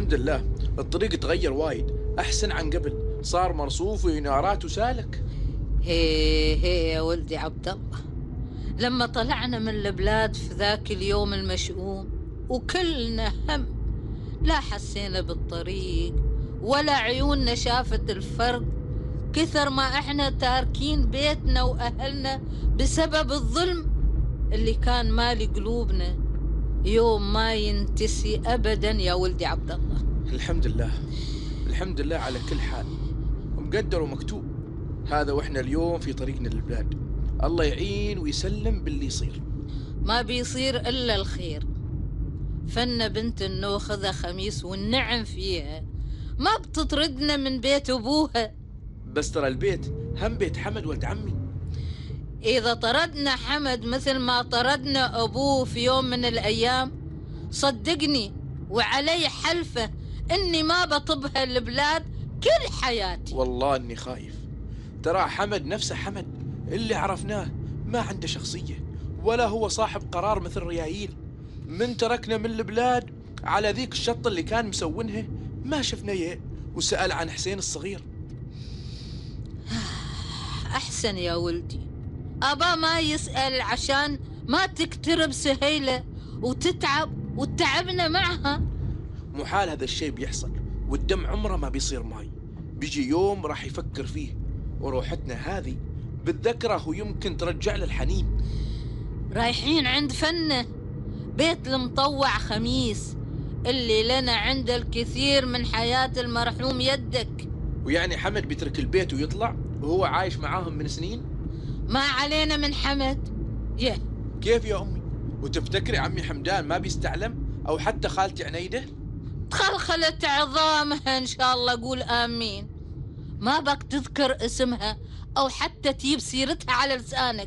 الحمد لله الطريق تغير وايد، أحسن عن قبل، صار مرصوف وإنارات وسالك. هي يا ولدي عبد الله، لما طلعنا من البلاد في ذاك اليوم المشؤوم وكلنا هم، لا حسينا بالطريق ولا عيوننا شافت الفرق، كثر ما احنا تاركين بيتنا وأهلنا بسبب الظلم اللي كان مالي قلوبنا، يوم ما ينتسي أبدا يا ولدي عبد الله. الحمد لله، الحمد لله على كل حال، مقدر ومكتوب هذا، وإحنا اليوم في طريقنا للبلاد. الله يعين ويسلم باللي يصير. ما بيصير إلا الخير. فن بنت النوخ ذا خميس والنعم فيها ما بتطردنا من بيت أبوها. بس ترى البيت هم بيت حمد ولد عمي. إذا طردنا حمد مثل ما طردنا أبوه في يوم من الأيام، صدقني وعلي حلفة إني ما بطبها البلاد كل حياتي. والله إني خايف، ترى حمد نفسه حمد اللي عرفناه ما عنده شخصية ولا هو صاحب قرار مثل ريايل. من تركنا من البلاد على ذيك الشطة اللي كان مسوينها ما شفنا يه، وسأل عن حسين الصغير. أحسن يا ولدي، أبا ما يسأل عشان ما تكترب سهيلة وتتعب وتعبنا معها. محال هذا الشيء بيحصل، والدم عمره ما بيصير ماي، بيجي يوم راح يفكر فيه، وروحتنا هذه بتذكره ويمكن ترجع له الحنين. رايحين عند فنه بيت المطوع خميس اللي لنا عند الكثير من حياة المرحوم يدك. ويعني حمد بيترك البيت ويطلع وهو عايش معاهم من سنين؟ ما علينا من حمد. كيف يا أمي؟ وتفتكري عمي حمدان ما بيستعلم؟ أو حتى خالتي عنيدة؟ تخلخلت عظامها إن شاء الله، قول آمين. ما بك تذكر اسمها أو حتى تجيب سيرتها على لسانك.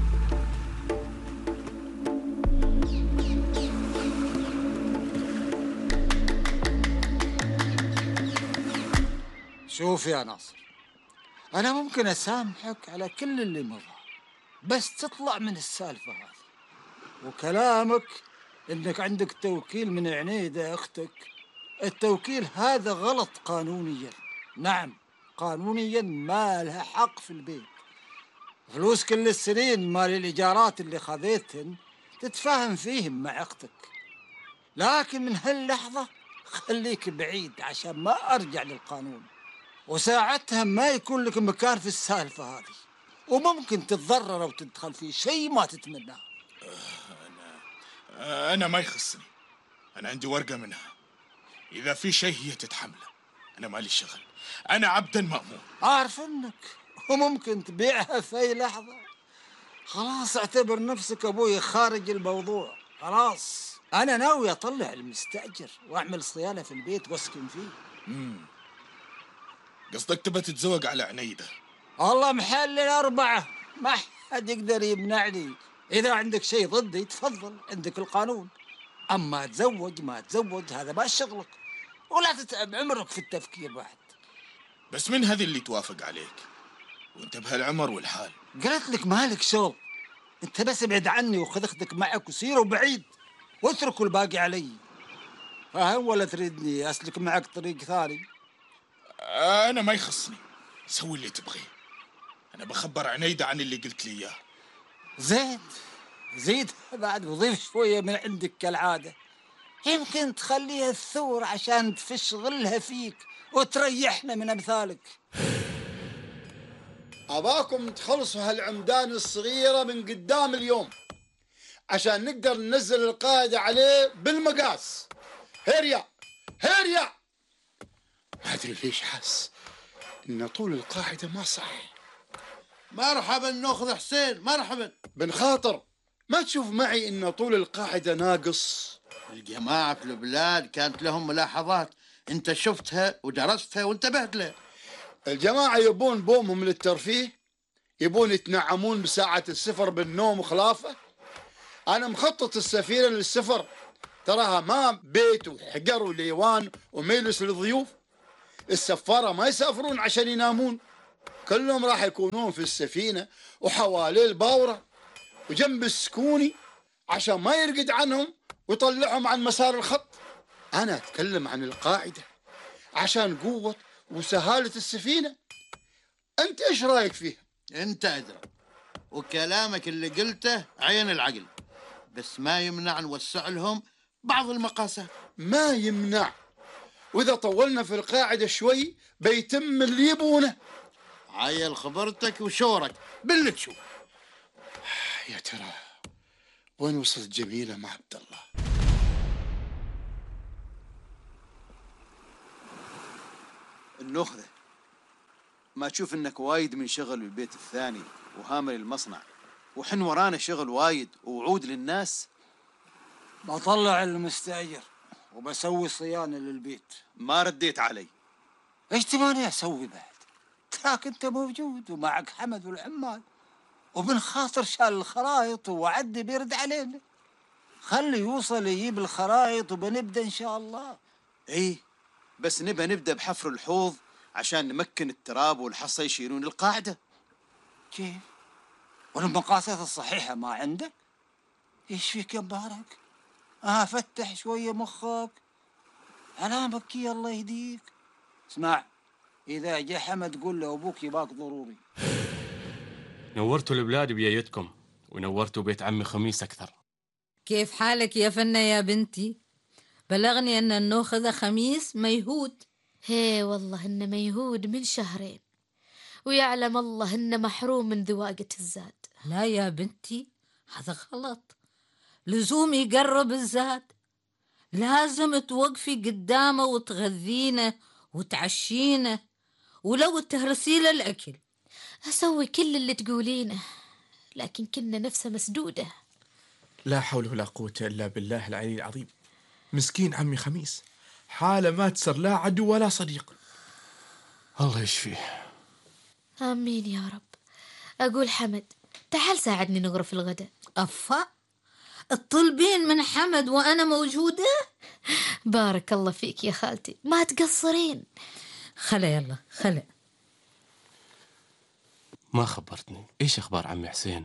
شوف يا ناصر، أنا ممكن أسامحك على كل اللي مضى، بس تطلع من السالفة هذه. وكلامك إنك عندك توكيل من عنيدة أختك، التوكيل هذا غلط قانونيا. نعم قانونيا ما لها حق في البيت. فلوس كل السنين مال الإيجارات اللي خذيتهن تتفاهم فيهم مع أختك، لكن من هاللحظة خليك بعيد عشان ما أرجع للقانون، وساعتها ما يكون لك مكان في السالفة هذه، وممكن تتضرر أو تدخل في شيء ما تتمناه. أنا ما يخصني، أنا عندي ورقة منها، إذا في شيء هي تتحمله، أنا مالي شغل، أنا عبدا مأمور. عارف إنك وممكن تبيعها في أي لحظة. خلاص اعتبر نفسك أبوي خارج الموضوع. خلاص أنا ناوي أطلع المستأجر وأعمل صيانة في البيت وأسكن فيه. قصدك تبى تتزوج على عنيدة؟ والله محل الأربعة، ما حد يقدر يمنعني. إذا عندك شيء ضدي تفضل، عندك القانون. أما تزوج ما تزوج هذا ما شغلك، ولا تتعب عمرك في التفكير بعد. بس من هذه اللي توافق عليك وانت بهالعمر والحال؟ قلت لك مالك شغل، انت بس ابعد عني وخذ اختك معك وسيروا بعيد واتركوا الباقي علي. فاهم ولا تريدني اسلك معك طريق ثاني؟ انا ما يخصني، سوي اللي تبغيه، انا بخبر عنيدة عن اللي قلت لي اياه. زيد بعد وضيف شوية من عندك كالعادة، يمكن تخليها الثور عشان تفش غلها فيك وتريحنا من أمثالك. أباكم تخلصوا هالعمدان الصغيرة من قدام اليوم عشان نقدر ننزل القاعدة عليه بالمقاس. هيريا ما أدري ليش حاس إن طول القاعدة ما صح. مرحبا ناخذ حسين، مرحبا. بن خاطر، ما تشوف معي إن طول القاعدة ناقص؟ الجماعة في البلاد كانت لهم ملاحظات، انت شفتها ودرستها وانتبهت لها. الجماعة يبون بومهم للترفيه، يبون يتنعمون بساعة السفر بالنوم وخلافه. أنا مخطط السفينة للسفر، تراها ما بيت وحجر وليوان ومجلس للضيوف. السفارة ما يسافرون عشان ينامون، كلهم راح يكونون في السفينة وحوالي الباورة وجنب السكوني عشان ما يرقد عنهم ويطلعهم عن مسار الخط. أنا أتكلم عن القاعدة عشان قوة وسهالة السفينة. أنت إيش رأيك فيها؟ انت ادرى، وكلامك اللي قلته عين العقل، بس ما يمنع نوسع لهم بعض المقاسات. ما يمنع، وإذا طولنا في القاعدة شوي بيتم اللي يبونه. عيل خبرتك وشورك باللي تشوف. يا ترى وين وصلت جميلة مع عبد الله؟ النخذة، ما تشوف انك وايد من شغل بالبيت الثاني وهامل المصنع، وحن ورانا شغل وايد ووعود للناس؟ بطلع المستأجر وبسوي صيانة للبيت. ما رديت علي. ايش تباني اسوي بعد؟ تراك انت موجود ومعك حمد والعمال، وبن خاطر شال الخرايط ووعدني بيرد علينا. خلي يوصل يجيب الخرايط وبنبدا ان شاء الله. ايه، بس نبدأ بحفر الحوض عشان نمكن التراب والحصى يشيلون القاعدة. كيف؟ والمقاسات الصحيحة ما عندك؟ ايش فيك يا مبارك؟ فتح شوية مخك على مكي، الله يهديك. اسمع، إذا جاء حمد قول له أبوك يباك ضروري. نورتوا البلاد بيايتكم ونورتوا بيت عمي خميس أكثر. كيف حالك يا فنة يا بنتي؟ بلغني أن النوخذ خميس ميهود. هي والله إنه ميهود من شهرين، ويعلم الله إنه محروم من ذواقة الزاد. لا يا بنتي، هذا غلط. لزوم يقرب الزاد، لازم توقفي قدامه وتغذينه وتعشينه، ولو تهرسي له الأكل. أسوي كل اللي تقولينه، لكن كنا نفسه مسدودة. لا حول ولا قوة إلا بالله العلي العظيم. مسكين عمي خميس، حالة ما تسر لا عدو ولا صديق. الله يشفيه. آمين يا رب. أقول حمد، تعال ساعدني نغرف الغداء. أفا، الطلبين من حمد وأنا موجودة؟ بارك الله فيك يا خالتي، ما تقصرين. خلا يلا خلا. ما خبرتني، إيش أخبار عمي حسين؟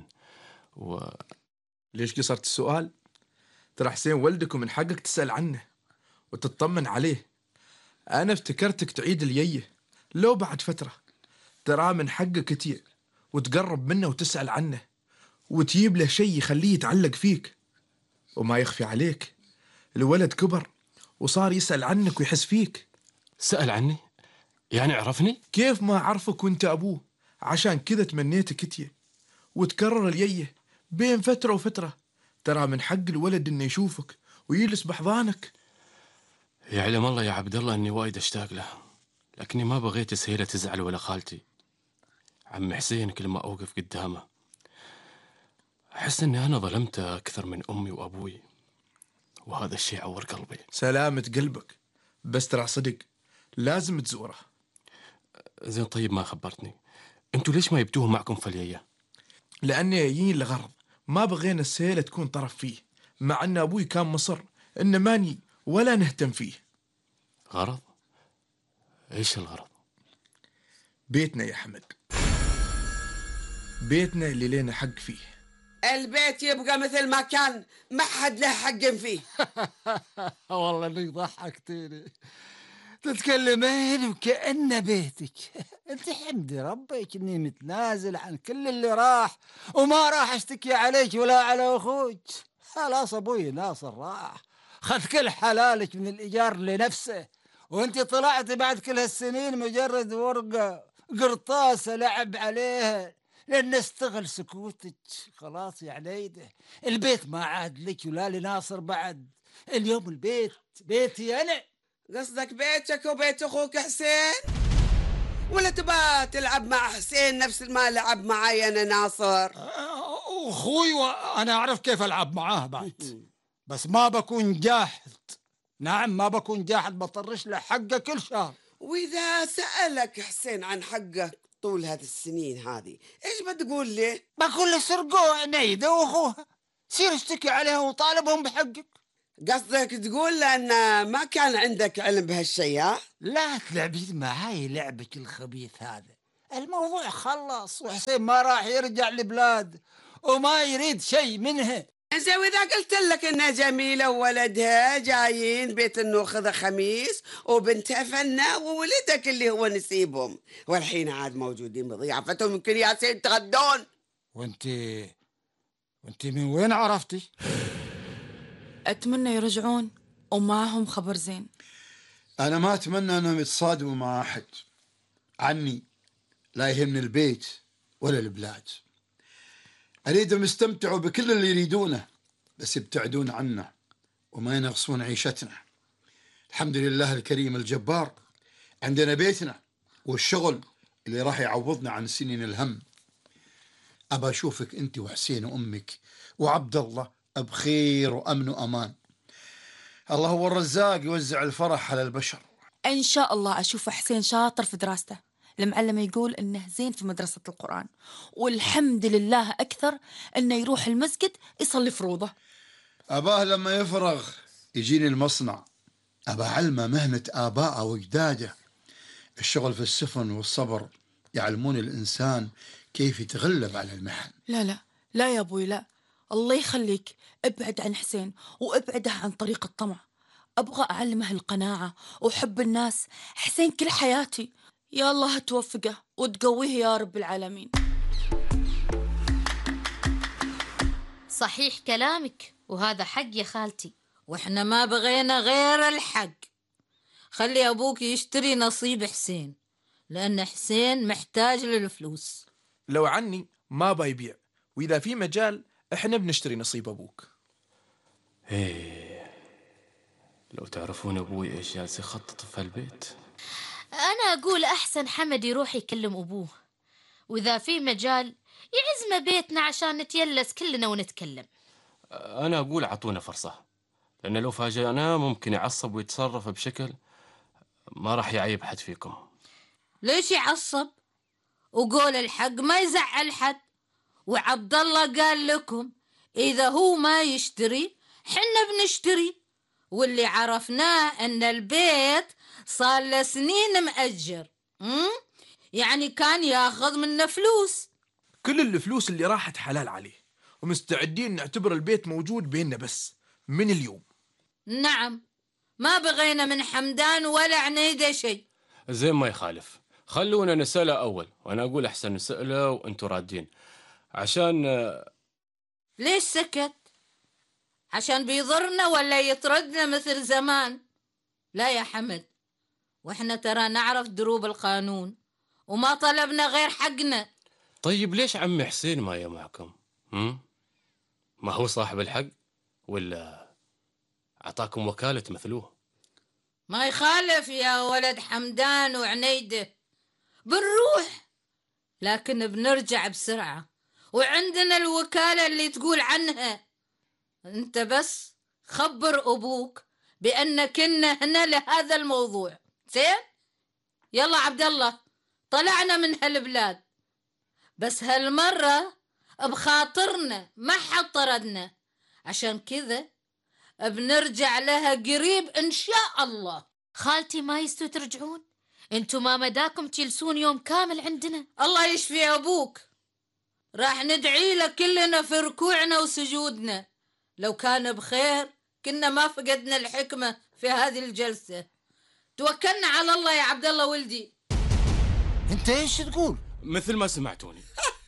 ليش قصرت السؤال؟ ترى حسين ولدك ومن حقك تسأل عنه وتطمن عليه. أنا افتكرتك تعيد الييه لو بعد فترة. ترى من حقك كتير وتقرب منه وتسأل عنه وتجيب له شيء يخليه يتعلق فيك. وما يخفي عليك، الولد كبر وصار يسأل عنك ويحس فيك. سأل عني؟ يعني عرفني؟ كيف ما عرفك وانت أبوه؟ عشان كذا تمنيتك كتير وتكرر الييه بين فترة وفترة. ترى من حق الولد إنه يشوفك ويجلس بحضانك. يعلم الله يا عبد الله إني وايد أشتاق له، لكني ما بغيت سهيلة تزعل ولا خالتي. عم حسين كل ما أوقف قدامه أحس إني أنا ظلمته أكثر من أمي وأبوي، وهذا الشيء عور قلبي. سلامة قلبك، بس ترى صدق لازم تزوره. زين طيب، ما خبرتني أنتوا ليش ما جبتوه معكم فليية؟ لأني جايين لغرض، ما بغينا السهيلة تكون طرف فيه، مع أن أبوي كان مصر إنه ما نجي ولا نهتم فيه. غرض؟ إيش الغرض؟ بيتنا يا حمد، بيتنا اللي لينا حق فيه. البيت يبقى مثل ما كان، ما حد له حق فيه. والله انك ضحكتيني، تتكلمين وكأنه بيتك. انت حمدي ربك اني متنازل عن كل اللي راح، وما راح اشتكي عليك ولا على اخوك. خلاص ابوي ناصر راح، خذ كل حلالك من الايجار لنفسه، وانت طلعت بعد كل هالسنين مجرد ورقه قرطاسه لعب عليها لأن استغل سكوتك. خلاص يا عنيدة، البيت ما عاد لك ولا لناصر بعد. اليوم البيت بيتي أنا. قصدك بيتك وبيت أخوك حسين؟ ولا تبى تلعب مع حسين نفس ما لعب معي أنا ناصر؟ أخوي وأنا أعرف كيف ألعب معاه بعد، بس ما بكون جاحد. نعم ما بكون جاحد، بطرش له حقه كل شهر. وإذا سألك حسين عن حقه طول هذه السنين هذه، إيش بتقول لي؟ بقول له سرقوه عنيدة وأخوها، سير اشتكي عليها وطالبهم بحقك. قصدك تقول لأن ما كان عندك علم بهالشيء؟ ها؟ لا تلعبين معاي لعبك الخبيث هذا. الموضوع خلص، وحسين ما راح يرجع لبلاد وما يريد شيء منها. زين، واذا قلت لك ان جميله وولدها جايين بيت النوخذه خميس وبنتها فنه وولدك اللي هو نسيبهم، والحين عاد موجودين بضيافتهم، يمكن ياسين يتغدون. وانت من وين عرفتي؟ أتمنى يرجعون ومعهم خبر زين. أنا ما أتمنى أنهم يتصادموا مع أحد. عني لا يهمني البيت ولا البلاد. أريدهم يستمتعوا بكل اللي يريدونه، بس يبتعدون عنا وما ينغصون عيشتنا. الحمد لله الكريم الجبار، عندنا بيتنا والشغل اللي راح يعوضنا عن سنين الهم. أبى أشوفك أنت وحسين وأمك وعبد الله بخير وأمن وأمان. الله هو الرزاق يوزع الفرح على البشر. إن شاء الله أشوف حسين شاطر في دراسته. المعلم يقول إنه زين في مدرسة القرآن، والحمد لله أكثر إنه يروح المسجد يصلي فروضه. أباه لما يفرغ يجيني المصنع، أبى علمه مهنة آبائه وأجداده. الشغل في السفن والصبر يعلمون الإنسان كيف يتغلب على المحن. لا لا يا أبوي، لا، الله يخليك ابعد عن حسين وابعده عن طريق الطمع. أبغى أعلمه القناعة وحب الناس. حسين كل حياتي، يا الله توفقه وتقويه يا رب العالمين. صحيح كلامك، وهذا حق يا خالتي، واحنا ما بغينا غير الحق. خلي أبوك يشتري نصيب حسين، لأن حسين محتاج للفلوس. لو عني ما بيبيع، وإذا في مجال احنا بنشتري نصيب أبوك. إيه، لو تعرفون أبوي إيش جالس يخطط في البيت. أنا أقول أحسن حمد يروح يكلم أبوه، وإذا في مجال يعزم بيتنا عشان نتيلس كلنا ونتكلم. أنا أقول عطونا فرصة، لأن لو فاجأناه ممكن يعصب ويتصرف بشكل ما راح يعيب حد فيكم. ليش يعصب؟ وقول الحق ما يزعل حد. وعبد الله قال لكم إذا هو ما يشتري حنا بنشتري، واللي عرفناه أن البيت صار له سنين مأجر، يعني كان ياخذ منا فلوس. كل الفلوس اللي راحت حلال عليه، ومستعدين نعتبر البيت موجود بيننا بس من اليوم. نعم، ما بغينا من حمدان ولا عنيدة شيء. زين، ما يخالف، خلونا نسأله أول، وأنا أقول أحسن نسأله وأنتوا رادين. عشان ليش سكت؟ عشان بيضرنا ولا يطردنا مثل زمان؟ لا يا حمد، وإحنا ترى نعرف دروب القانون وما طلبنا غير حقنا. طيب ليش عمي حسين ما يمعكم؟ ما هو صاحب الحق ولا أعطاكم وكالة مثلوه؟ ما يخالف يا ولد حمدان وعنيدة، بنروح لكن بنرجع بسرعة، وعندنا الوكالة اللي تقول عنها. انت بس خبر أبوك بأن كنا هنا لهذا الموضوع. زين؟ يلا عبد الله، طلعنا من هالبلاد، بس هالمرة بخاطرنا ما حد طردنا، عشان كذا بنرجع لها قريب إن شاء الله. خالتي ما يستو ترجعون؟ انتو ما مداكم تجلسون يوم كامل عندنا. الله يشفي أبوك، راح ندعي لك كلنا في ركوعنا وسجودنا. لو كان بخير كنا ما فقدنا الحكمة في هذه الجلسة. توكلنا على الله يا عبد الله ولدي. انت ايش تقول؟ مثل ما سمعتوني.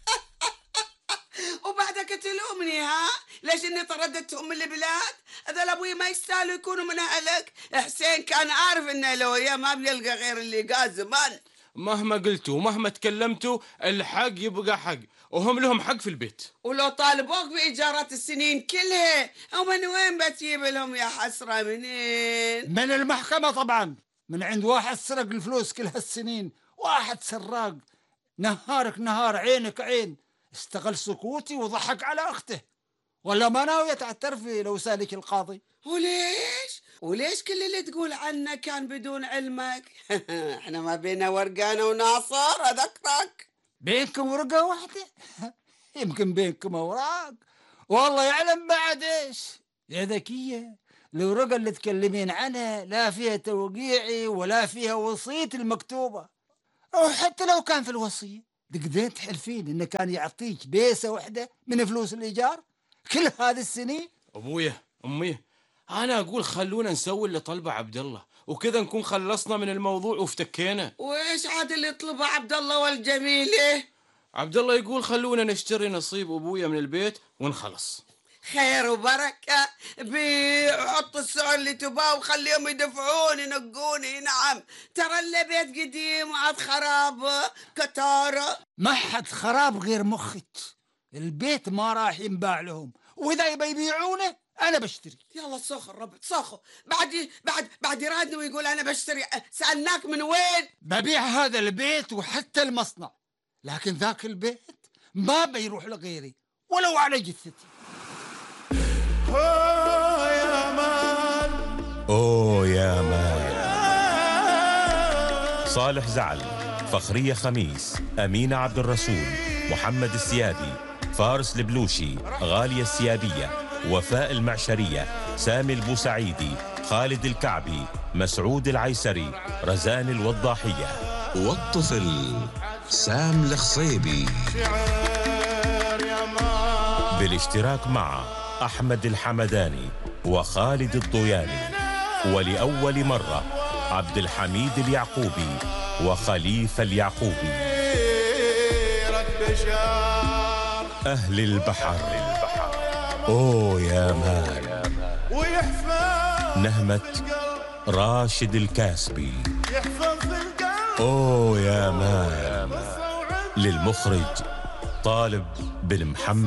وبعدك تلومني ها؟ ليش اني طردتهم من البلاد؟ هذول ابوي ما يستاهلوا يكونوا من اهلك. حسين كان عارف انه لو يا ما بيلقى غير اللي قال زمان. مهما قلتوا ومهما تكلمتوا الحق يبقى حق، وهم لهم حق في البيت. ولو طالبوك بإيجارات السنين كلها، ومن وين بتجيب لهم يا حسرة؟ منين؟ من المحكمة طبعا، من عند واحد سرق الفلوس كل هالسنين، واحد سراق نهارك نهار عينك عين، استغل سكوتي وضحك على أخته. ولا ما ناوية تعترفي لو سالك القاضي؟ وليش كل اللي تقول عنه كان بدون علمك؟ احنا ما بينا ورقانة وناصر أذكرك. بينكم ورقة واحدة؟ يمكن بينكم أوراق، والله يعلم بعد إيش. يا ذكية، الورقة اللي تكلمين عنها لا فيها توقيعي ولا فيها وصية المكتوبة، أو حتى لو كان في الوصية تقدرين تحلفين إنه كان يعطيك بيسة واحدة من فلوس الإيجار. كل هذه السنين؟ ابويا امي، انا اقول خلونا نسوي اللي طلبه عبد الله، وكذا نكون خلصنا من الموضوع وافتكينا. وايش عاد اللي يطلبه عبد الله والجميله؟ عبد الله يقول خلونا نشتري نصيب ابويا من البيت ونخلص. خير وبركة، بيحط السعر اللي تباه وخليهم يدفعون ينقوني. نعم، ترى البيت قديم وعاد خراب كتارة. ما حد خراب غير مخك. البيت ما راح ينباع لهم، واذا يبي يبيعونه انا بشتري. يلا صخر ربط صخر، بعد يرادني ويقول انا بشتري. سألناك من وين؟ ببيع هذا البيت وحتى المصنع، لكن ذاك البيت ما بيروح لغيري ولو على جثتي. أوه يا مان. صالح زعل، فخرية خميس، أمينة عبد الرسول، محمد السيادي، فارس البلوشي، غالية السيابية، وفاء المعشرية، سامي البوسعيدي، خالد الكعبي، مسعود العيسري، رزان الوضاحية. والطفل سام الخصيبي بالاشتراك مع أحمد الحمداني وخالد الضياني، ولأول مرة عبد الحميد اليعقوبي وخليفة اليعقوبي. أهل البحر. أوه يا مان. نهمة راشد الكاسبي. أوه يا مان. للمخرج طالب بن محمد.